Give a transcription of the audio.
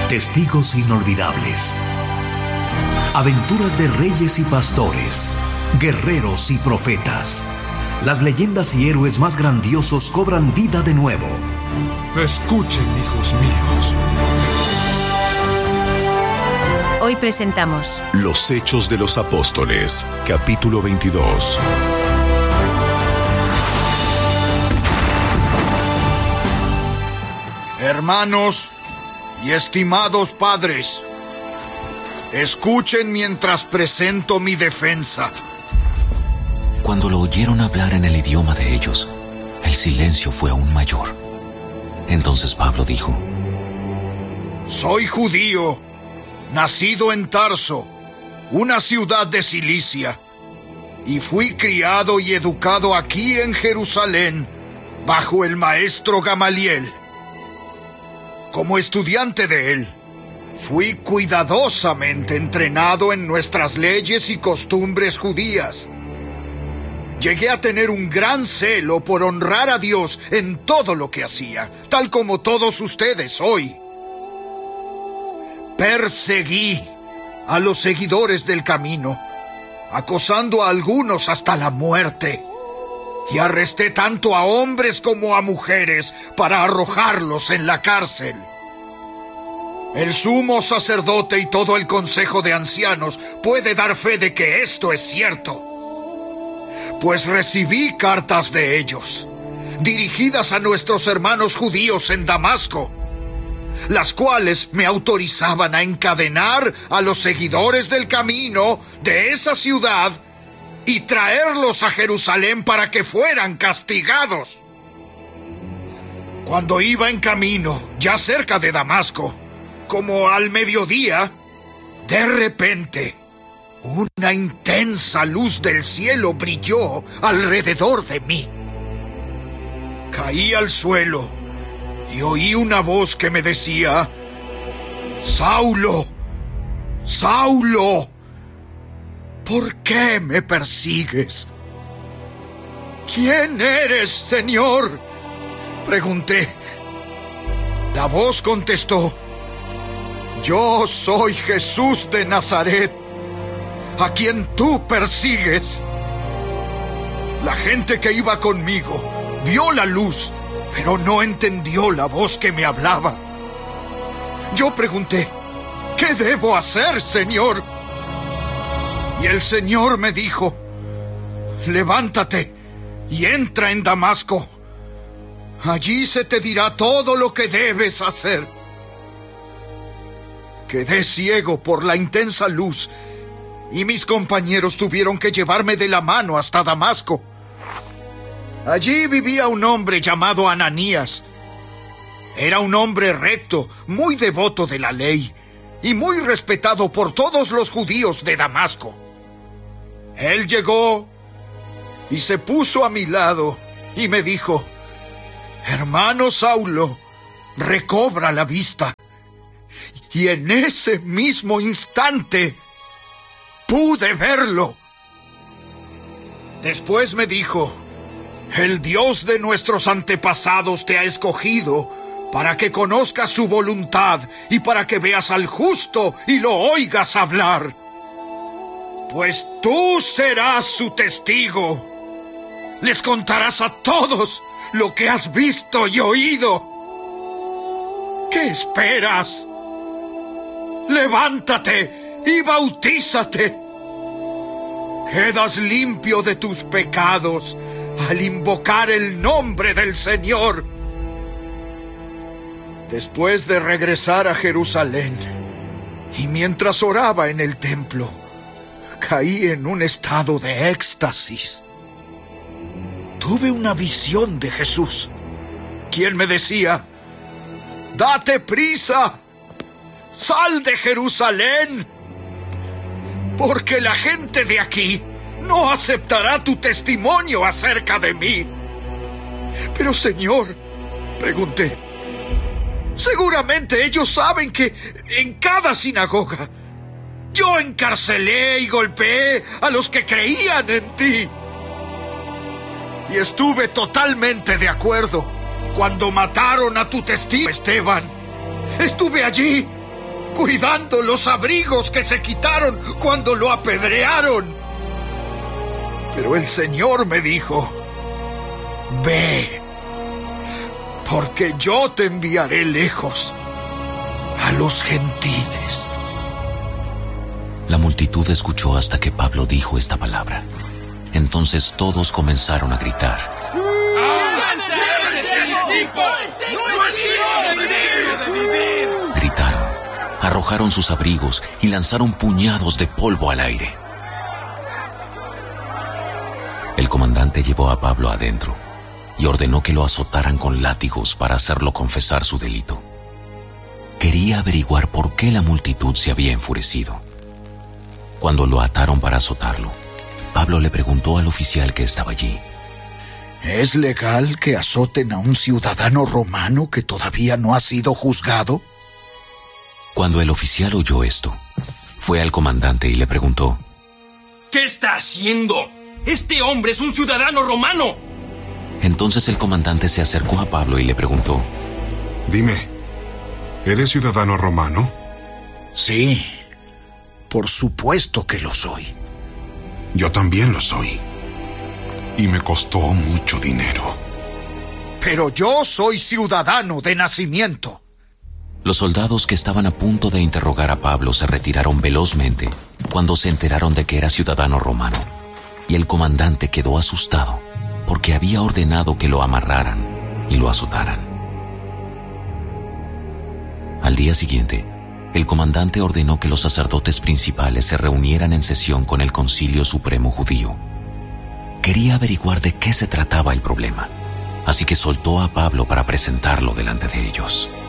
Testigos inolvidables. Aventuras de reyes y pastores, guerreros y profetas. Las leyendas y héroes más grandiosos cobran vida de nuevo. Escuchen, hijos míos. Hoy presentamos Los Hechos de los Apóstoles, capítulo 22. Hermanos y estimados padres, escuchen mientras presento mi defensa. Cuando lo oyeron hablar en el idioma de ellos, el silencio fue aún mayor. Entonces Pablo dijo: Soy judío, nacido en Tarso, una ciudad de Cilicia, y fui criado y educado aquí en Jerusalén, bajo el maestro Gamaliel. Como estudiante de él, fui cuidadosamente entrenado en nuestras leyes y costumbres judías. Llegué a tener un gran celo por honrar a Dios en todo lo que hacía, tal como todos ustedes hoy. Perseguí a los seguidores del camino, acosando a algunos hasta la muerte, y arresté tanto a hombres como a mujeres para arrojarlos en la cárcel. El sumo sacerdote y todo el consejo de ancianos puede dar fe de que esto es cierto, pues recibí cartas de ellos, dirigidas a nuestros hermanos judíos en Damasco, las cuales me autorizaban a encadenar a los seguidores del camino de esa ciudad y traerlos a Jerusalén para que fueran castigados. Cuando iba en camino, ya cerca de Damasco, como al mediodía, de repente, una intensa luz del cielo brilló alrededor de mí. Caí al suelo y oí una voz que me decía: Saulo, Saulo, ¿por qué me persigues? ¿Quién eres, Señor?, pregunté. La voz contestó: Yo soy Jesús de Nazaret, a quien tú persigues. La gente que iba conmigo vio la luz, pero no entendió la voz que me hablaba. Yo pregunté: ¿qué debo hacer, Señor? Y el Señor me dijo: levántate y entra en Damasco. Allí se te dirá todo lo que debes hacer. Quedé ciego por la intensa luz y mis compañeros tuvieron que llevarme de la mano hasta Damasco. Allí vivía un hombre llamado Ananías. Era un hombre recto, muy devoto de la ley y muy respetado por todos los judíos de Damasco. Él llegó y se puso a mi lado y me dijo: Hermano Saulo, recobra la vista. Y en ese mismo instante pude verlo. Después me dijo: el Dios de nuestros antepasados te ha escogido para que conozcas su voluntad y para que veas al justo y lo oigas hablar. Pues tú serás su testigo. Les contarás a todos lo que has visto y oído. ¿Qué esperas? Levántate y bautízate. Quedas limpio de tus pecados al invocar el nombre del Señor. Después de regresar a Jerusalén y mientras oraba en el templo, caí en un estado de éxtasis. Tuve una visión de Jesús, quien me decía: date prisa, sal de Jerusalén, porque la gente de aquí no aceptará tu testimonio acerca de mí. Pero, Señor, pregunté, seguramente ellos saben que en cada sinagoga yo encarcelé y golpeé a los que creían en ti. Y estuve totalmente de acuerdo cuando mataron a tu testigo Esteban. Estuve allí cuidando los abrigos que se quitaron cuando lo apedrearon. Pero el Señor me dijo: ve, porque yo te enviaré lejos, a los gentiles. La multitud escuchó hasta que Pablo dijo esta palabra. Entonces todos comenzaron a gritar: gritaron, arrojaron sus abrigos y lanzaron puñados de polvo al aire. El comandante llevó a Pablo adentro y ordenó que lo azotaran con látigos para hacerlo confesar su delito. Quería averiguar por qué la multitud se había enfurecido. Cuando lo ataron para azotarlo, Pablo le preguntó al oficial que estaba allí: ¿es legal que azoten a un ciudadano romano que todavía no ha sido juzgado? Cuando el oficial oyó esto, fue al comandante y le preguntó: ¿qué está haciendo? ¡Este hombre es un ciudadano romano! Entonces el comandante se acercó a Pablo y le preguntó: dime, ¿eres ciudadano romano? Sí, por supuesto que lo soy. Yo también lo soy. Y me costó mucho dinero. Pero yo soy ciudadano de nacimiento. Los soldados que estaban a punto de interrogar a Pablo se retiraron velozmente cuando se enteraron de que era ciudadano romano, y el comandante quedó asustado porque había ordenado que lo amarraran y lo azotaran. Al día siguiente, el comandante ordenó que los sacerdotes principales se reunieran en sesión con el Concilio Supremo Judío. Quería averiguar de qué se trataba el problema, así que soltó a Pablo para presentarlo delante de ellos.